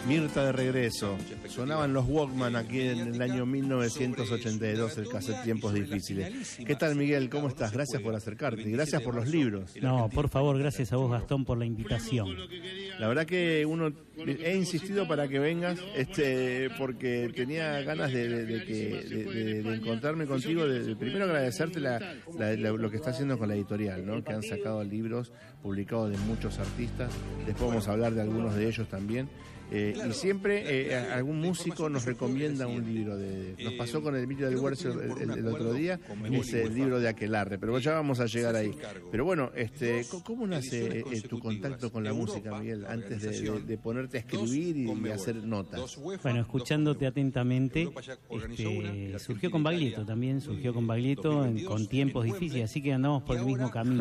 Mirta de regreso. Sonaban los Walkman aquí en el año 1982, el cassette Tiempos Difíciles. ¿Qué tal, Miguel? ¿Cómo estás? Gracias por acercarte y gracias por los libros. No, por favor, gracias a vos, Gastón, por la invitación. La verdad que he insistido para que vengas, porque tenía ganas de encontrarme contigo. Primero agradecerte lo que está haciendo con la editorial, ¿no? Que han sacado libros publicados de muchos artistas. Después vamos a hablar de algunos de ellos también. Y siempre algún músico nos recomienda un libro. Nos pasó con el Emilio del Huercio el otro día, ese libro de Aquelarre, pero ya vamos a llegar ahí. Pero bueno, ¿cómo nace tu contacto con la música, Miguel, antes de ponerte a escribir y hacer notas? Bueno, escuchándote atentamente, surgió con Baglietto también, con Tiempos Difíciles, así que andamos por el mismo camino.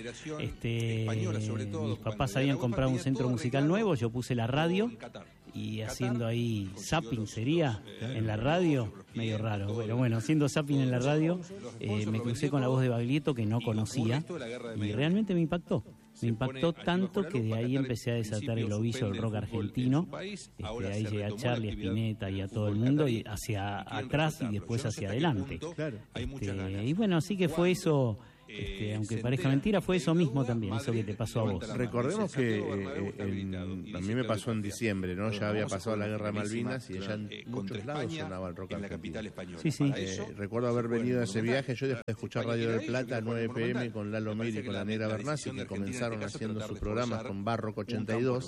Mis papás habían comprado un centro musical nuevo, yo puse la radio y haciendo ahí zapping sería en la radio, medio raro, bueno, haciendo zapping en la radio me crucé con la voz de Baglietto que no conocía y realmente me impactó tanto que de ahí empecé a desatar el ovillo del rock argentino. Ahí llegué a Charlie, a Spinetta y a todo el mundo, y hacia atrás y después hacia adelante. Y bueno, así que fue eso. Aunque parezca mentira, fue eso mismo también, eso que te pasó a vos. Recordemos que a mí me pasó en diciembre, ¿no? Ya había pasado la guerra de Malvinas y allá en muchos lados sonaba el rock argentino. Sí. Recuerdo haber venido a ese viaje, yo después de escuchar Radio del Plata a 9 p.m. con Lalo Mir y con la Negra Bernasi, que comenzaron haciendo sus programas con Barrock 82,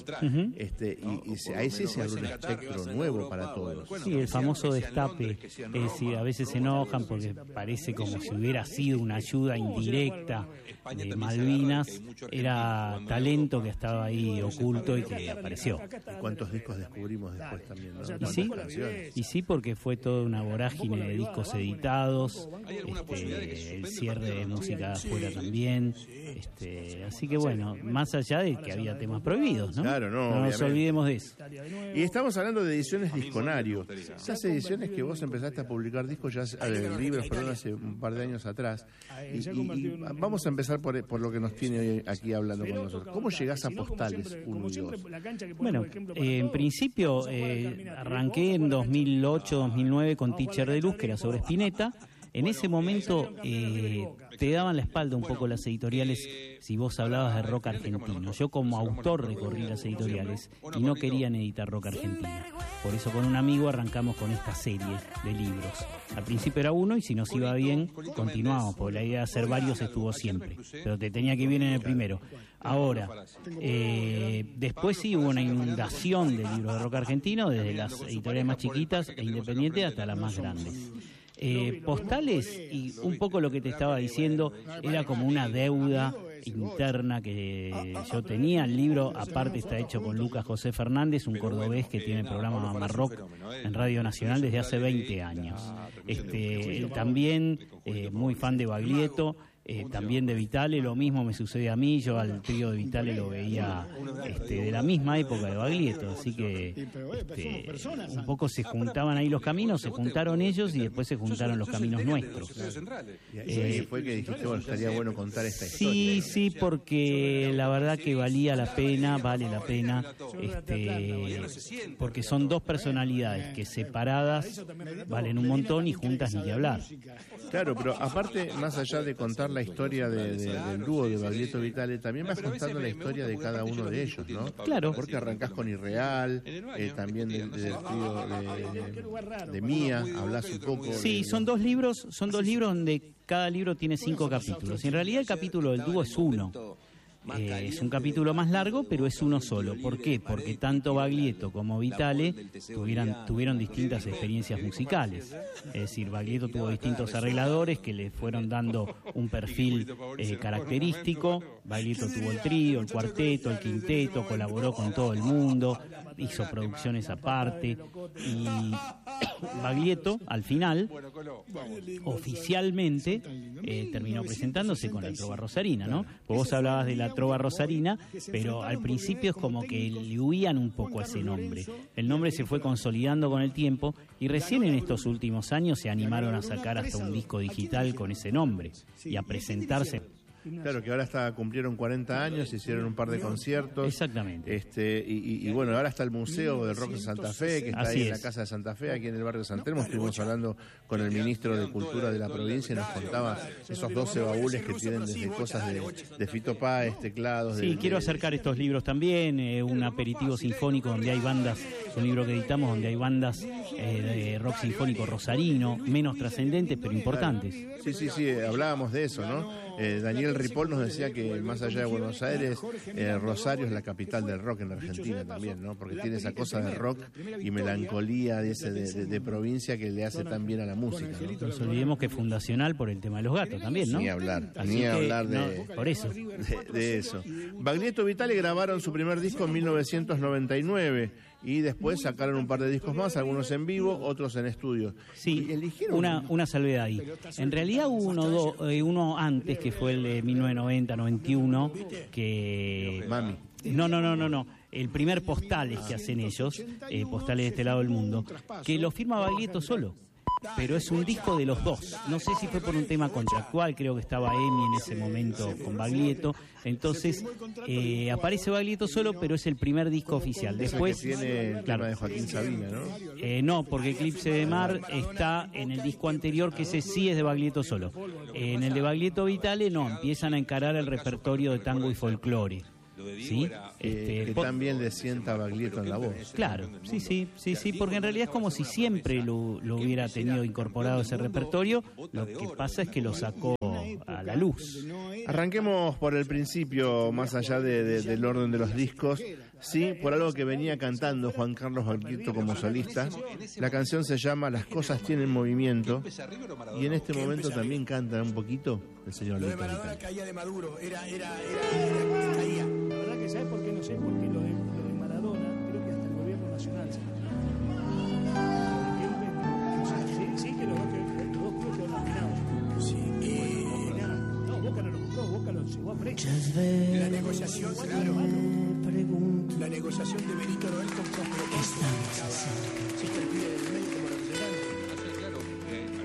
y ahí sí se abrió un espectro nuevo para todos. Sí, el famoso destape, es decir, a veces se enojan porque parece como si hubiera sido una ayuda indirecta de Malvinas, era talento que estaba ahí oculto y que apareció. ¿Y cuántos discos descubrimos después también, ¿no? Y sí, porque fue toda una vorágine de discos editados, el cierre de música de afuera también, así que bueno, más allá de que había temas prohibidos, ¿no? Claro, no nos olvidemos de eso. Y estamos hablando de ediciones Disconario, esas ediciones que vos empezaste a publicar discos libros, hace un par de años atrás, y vamos a empezar por lo que nos tiene hoy aquí hablando con nosotros. ¿Cómo llegás a Postales 1 y 2? Bueno, en principio arranqué en 2008-2009 con Teacher de Luz, que era sobre Spinetta. En ese momento te daban la espalda un poco las editoriales si vos hablabas de rock argentino. Yo como autor recorrí las editoriales y no querían editar rock argentino. Por eso con un amigo arrancamos con esta serie de libros. Al principio era uno y si nos iba bien continuábamos, porque la idea de hacer varios estuvo siempre. Pero te tenía que ir bien en el primero. Ahora, después sí hubo una inundación de libros de rock argentino, desde las editoriales más chiquitas e independientes hasta las más grandes. Postales, y un poco lo que te estaba diciendo, era como una deuda interna que yo tenía. El libro aparte está hecho con Lucas José Fernández, un cordobés que tiene el programa Mamá Rock en Radio Nacional desde hace 20 años. Él también muy fan de Baglietto, también de Vitale. Lo mismo me sucede a mí, yo al trío de Vitale lo veía de la misma época de Baglietto, así que un poco se juntaban ahí los caminos, se juntaron ellos y después se juntaron los caminos nuestros. Y fue que dijiste, bueno, estaría bueno contar esta historia. Sí, porque la verdad que vale la pena, porque son dos personalidades que separadas valen un montón y juntas ni que hablar. Claro, pero aparte, más allá de contar la historia del dúo de Baglietto Vitale, también vas contando la historia de cada uno de ellos, ¿no? Claro. Porque arrancás con Irreal, también del trío de Mía, hablas un poco. Sí, son dos libros donde cada libro tiene 5 capítulos. Y en realidad el capítulo del dúo es uno. Es un capítulo más largo, pero es uno solo. ¿Por qué? Porque tanto Baglietto como Vitale tuvieron distintas experiencias musicales. Es decir, Baglietto tuvo distintos arregladores que le fueron dando un perfil característico. Baglietto tuvo el trío, el cuarteto, el quinteto, colaboró con todo el mundo, hizo producciones aparte. Y Baglietto, al final, oficialmente, terminó presentándose con la Trova Rosarina, ¿no? Vos hablabas de la Trova Rosarina, pero al principio es como que le huían un poco a ese nombre. El nombre se fue consolidando con el tiempo y recién en estos últimos años se animaron a sacar hasta un disco digital con ese nombre y a presentarse. Claro, que ahora cumplieron 40 años, hicieron un par de conciertos. Exactamente. Y bueno, ahora está el Museo del Rock de Santa Fe, que está Así ahí en la es. Casa de Santa Fe, aquí en el barrio de San Telmo. Estuvimos hablando con el ministro de Cultura de la provincia y nos contaba esos 12 baúles que tienen desde cosas de Fito Páez, teclados. Sí, quiero acercar estos libros también, un aperitivo sinfónico donde hay bandas, un libro que editamos donde hay bandas de rock sinfónico rosarino, menos trascendentes pero importantes. Sí, hablábamos de eso, ¿no? Daniel Ripoll nos decía que más allá de Buenos Aires, Rosario es la capital del rock en la Argentina también, ¿no? Porque tiene esa cosa de rock y melancolía de provincia que le hace tan bien a la música, ¿no? No nos olvidemos que es fundacional por el tema de los gatos también, ¿no? Ni hablar por eso. De eso. Baglietto Vitale grabaron su primer disco en 1999 y después sacaron un par de discos más, algunos en vivo, otros en estudio. Sí, eligieron una salvedad ahí. En realidad hubo uno antes, que fue el de 1990-91, que... Mami. No. El primer Postales que hacen ellos, Postales de este lado del mundo, que lo firma Baglietto solo. Pero es un disco de los dos. No sé si fue por un tema contractual, creo que estaba Emi en ese momento con Baglietto. Entonces aparece Baglietto solo, pero es el primer disco oficial. Después tiene el tema de Joaquín Sabina, ¿no? No, porque Eclipse de Mar está en el disco anterior, que ese sí es de Baglietto solo. En el de Baglietto Vitale no, empiezan a encarar el repertorio de tango y folclore. ¿Sí? Que también le sienta a Baglietto en la voz. Claro, sí, porque en realidad es como si siempre lo hubiera tenido incorporado ese repertorio. Lo que pasa es que lo sacó a la luz. Arranquemos por el principio, más allá del orden de los discos. Sí, por algo que venía cantando Juan Carlos Baglietto como solista. La canción se llama Las cosas tienen movimiento. Y en este momento también canta un poquito el señor Luis Vitale. Caía de Maduro, caía. La verdad que ¿sabes por qué? No sé, porque lo de Maradona, creo que hasta el gobierno nacional se sí, que los dos clubes quedaron nominados. Sí, no, Boca no lo compró, Boca lo llevó a precio. la negociación, claro. La negociación de Benito Noel con Castro. Estamos así. Sí, que el pibe del medio como